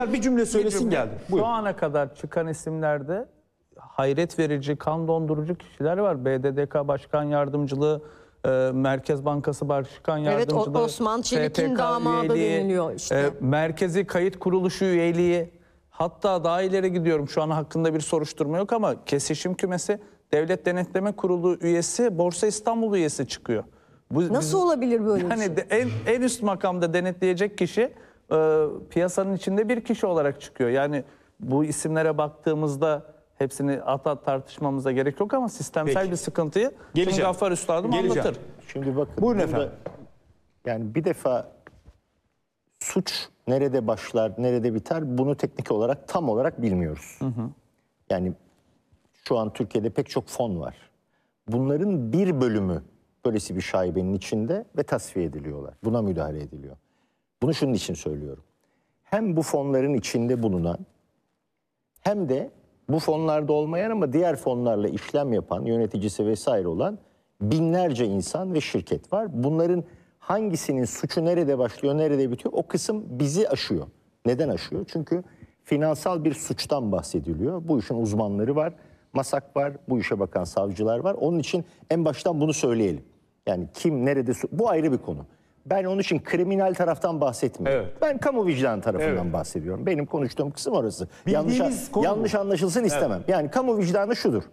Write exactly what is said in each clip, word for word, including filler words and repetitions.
Bir cümle söylesin cümle. geldi. Şu Buyurun. ana kadar çıkan isimlerde hayret verici, kan dondurucu kişiler var. B D D K Başkan Yardımcılığı, e, Merkez Bankası Başkan Evet, Yardımcılığı, Osman Çelik'in S P K damadı üyeliği, deniliyor işte. e, Merkezi Kayıt Kuruluşu üyeliği. Hatta daha ileri gidiyorum. Şu an hakkında bir soruşturma yok ama Kesişim Kümesi Devlet Denetleme Kurulu üyesi, Borsa İstanbul üyesi çıkıyor. Bu, Nasıl olabilir böyle bir yani şey? de- en, en üst makamda denetleyecek kişi e, piyasanın içinde bir kişi olarak çıkıyor. Yani bu isimlere baktığımızda hepsini at at tartışmamıza gerek yok ama sistemsel Peki. bir sıkıntıyı Geleceğim. şimdi Gaffar Üstadım Geleceğim. anlatır. Şimdi bakın. Buyurun burada- efendim. Yani bir defa suç nerede başlar, nerede biter bunu teknik olarak tam olarak bilmiyoruz. Yani şu an Türkiye'de pek çok fon var. Bunların bir bölümü böylesi bir şaibenin içinde ve tasfiye ediliyorlar. Buna müdahale ediliyor. Bunu şunun için söylüyorum. Hem bu fonların içinde bulunan hem de bu fonlarda olmayan ama diğer fonlarla işlem yapan, yöneticisi vesaire olan binlerce insan ve şirket var. Bunların hangisinin suçu nerede başlıyor, nerede bitiyor o kısım bizi aşıyor. Neden aşıyor? Çünkü finansal bir suçtan bahsediliyor. Bu işin uzmanları var, MASAK var, bu işe bakan savcılar var. Onun için en baştan bunu söyleyelim. Yani kim, nerede, su- bu ayrı bir konu. Ben onun için kriminal taraftan bahsetmiyorum. Evet. Ben kamu vicdanı tarafından Evet. bahsediyorum. Benim konuştuğum kısım orası. Bildiğimiz Yanlış, konu yanlış bu. anlaşılsın istemem. Yani kamu vicdanı şudur.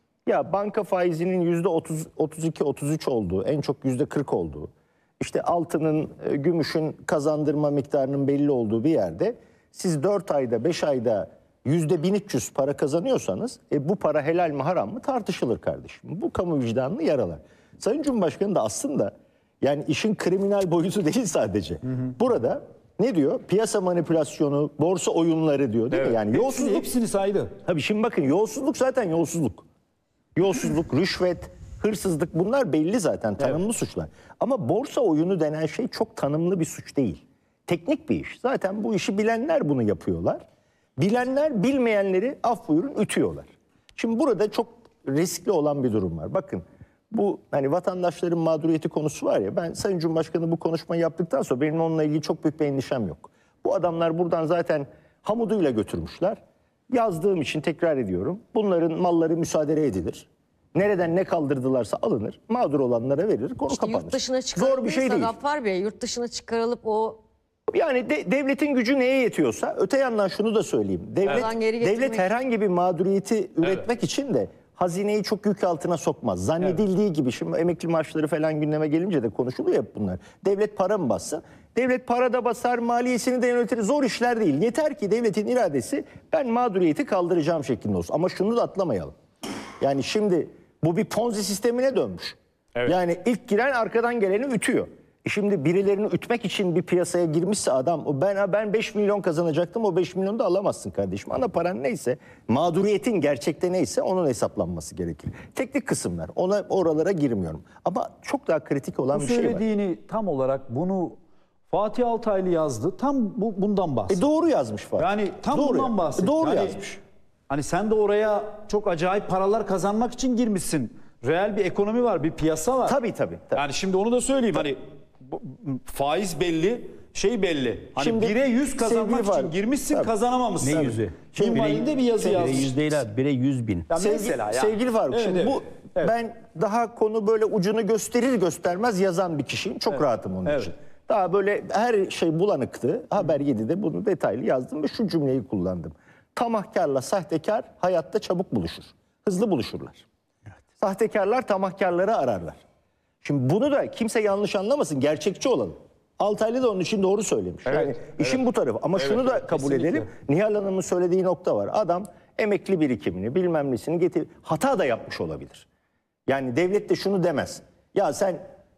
Ya banka faizinin yüzde otuz, otuz iki, otuz üç olduğu, en çok yüzde kırk olduğu, işte altının, e, gümüşün kazandırma miktarının belli olduğu bir yerde siz dört ayda, beş ayda yüzde bin üç yüz para kazanıyorsanız e, bu para helal mi haram mı tartışılır kardeşim. Bu kamu vicdanını yaralar. Sayın Cumhurbaşkanı da aslında yani işin kriminal boyutu değil sadece. Burada ne diyor? Piyasa manipülasyonu, borsa oyunları diyor değil Evet. mi? Yani Hepsini, yolsuzluk. hepsini saydı. Tabii şimdi bakın yolsuzluk zaten yolsuzluk. Yolsuzluk, rüşvet, hırsızlık bunlar belli zaten tanımlı Evet. suçlar. Ama borsa oyunu denen şey çok tanımlı bir suç değil. Teknik bir iş. Zaten bu işi bilenler bunu yapıyorlar. Bilenler bilmeyenleri af buyurun ütüyorlar. Şimdi burada çok riskli olan bir durum var. Bakın bu hani vatandaşların mağduriyeti konusu var ya, ben Sayın Cumhurbaşkanı bu konuşmayı yaptıktan sonra benim onunla ilgili çok büyük bir endişem yok. Bu adamlar buradan zaten hamuduyla götürmüşler. Yazdığım için tekrar ediyorum. Bunların malları müsaade edilir. Nereden ne kaldırdılarsa alınır. Mağdur olanlara verilir. Konu İşte kapanır. yurt dışına Zor bir şey değil. Gaffar Bey, yurt dışına çıkarılıp o Yani de- devletin gücü neye yetiyorsa, öte yandan şunu da söyleyeyim. Devlet, Oradan geri getirmek. devlet herhangi bir mağduriyeti üretmek için de hazineyi çok yük altına sokmaz. Zannedildiği gibi şimdi emekli maaşları falan gündeme gelince de konuşuluyor hep bunlar. Devlet para mı bassa? Devlet para da basar, maliyesini de yönetir. Zor işler değil. Yeter ki devletin iradesi ben mağduriyeti kaldıracağım şeklinde olsun. Ama şunu da atlamayalım. Yani şimdi bu bir Ponzi sistemine dönmüş. Evet. Yani ilk giren arkadan geleni ütüyor. E şimdi birilerini ütmek için bir piyasaya girmişse adam, o ben ben beş milyon kazanacaktım, o beş milyonu da alamazsın kardeşim. Ana paran neyse, mağduriyetin gerçekte neyse onun hesaplanması gerekir. Teknik kısımlar, ona oralara girmiyorum. Ama çok daha kritik olan Bu bir şey var. söylediğini tam olarak bunu Fatih Altaylı yazdı. Tam bu, bundan bahsediyor. E doğru yazmış Fatih. Yani tam doğru. bundan bahsediyor. Doğru Yani yazmış. Hani sen de oraya çok acayip paralar kazanmak için girmişsin. Reel bir ekonomi var, bir piyasa var. Tabii tabii. tabii. Yani şimdi onu da söyleyeyim. Hani bu- faiz belli, şey belli. Hani Şimdi bire yüz kazanmak sevgili için Faruk, girmişsin, tabii. kazanamamışsın. Ne yüzü? Şimdi bir yazı Bire yazmış. yüz değil abi, bire yüz bin. Ya Sevgi- mesela ya. Sevgili Faruk, Evet, şimdi evet. bu Evet. ben daha konu böyle ucunu gösterir göstermez yazan bir kişiyim. Çok rahatım onun Evet. için. Daha böyle her şey bulanıktı. Haber yedide bunu detaylı yazdım ve şu cümleyi kullandım. Tamahkarla sahtekar hayatta çabuk buluşur. Hızlı buluşurlar. Sahtekarlar tamahkarları ararlar. Şimdi bunu da kimse yanlış anlamasın, gerçekçi olalım. Altaylı da onun için doğru söylemiş. Evet, Yani işin bu tarafı. Ama Evet, şunu da evet, kabul kesinlikle. edelim. Nihal Hanım'ın söylediği nokta var. Adam emekli birikimini bilmem nesini getir. Hata da yapmış olabilir. Yani devlet de şunu demez. Ya sen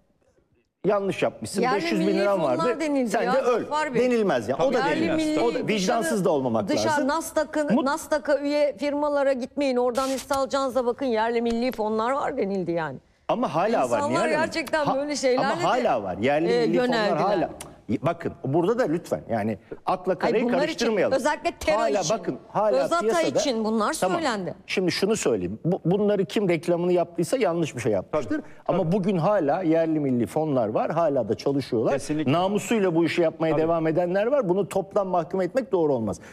yanlış yapmışsın. Yerli beş yüz bin milli liran fonlar vardı. denildi Sen ya, de öl. Gaffar Bey. Denilmez ya. O da yerli denilmez. milli O da vicdansız dışarı- da olmamak dışarı lazım. Nasdaq'ın Mut- Nasdaq'a üye firmalara gitmeyin. Oradan hisse alacağınıza bakın. Yerli milli fonlar var denildi yani. Ama hala var. İnsanlar Nihal Hanım. gerçekten böyle şeylerle Ama hala de, var. Yerli e, milli fonlar yöneldiler. hala. Bakın burada da lütfen yani akla karayı bunlar için, karıştırmayalım. özellikle terör hala, için, bakın, hala Özata piyasada, için bunlar Tamam. söylendi. Şimdi şunu söyleyeyim. Bu, bunları kim reklamını yaptıysa yanlış bir şey yapmıştır. Ama bugün hala yerli milli fonlar var. Hala da çalışıyorlar. Kesinlikle. Namusuyla bu işi yapmaya devam edenler var. Bunu toplam mahkum etmek doğru olmaz.